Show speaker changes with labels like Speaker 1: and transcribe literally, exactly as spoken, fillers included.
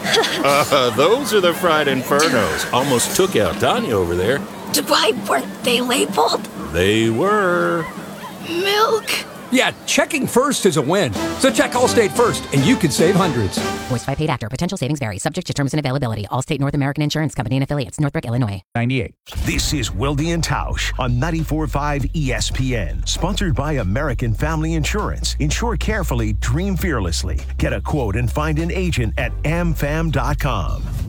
Speaker 1: uh, those are the fried infernos. Almost took out Tanya over there.
Speaker 2: Why weren't they labeled?
Speaker 1: They were.
Speaker 2: Milk.
Speaker 3: Yeah, checking first is a win. So check Allstate first, and you could save hundreds.
Speaker 4: Voiced by paid actor. Potential savings vary. Subject to terms and availability. Allstate North American Insurance Company and Affiliates. Northbrook, Illinois.
Speaker 3: ninety-eight.
Speaker 5: This is Wilde and Tausch on ninety-four point five E S P N. Sponsored by American Family Insurance. Insure carefully, dream fearlessly. Get a quote and find an agent at am fam dot com.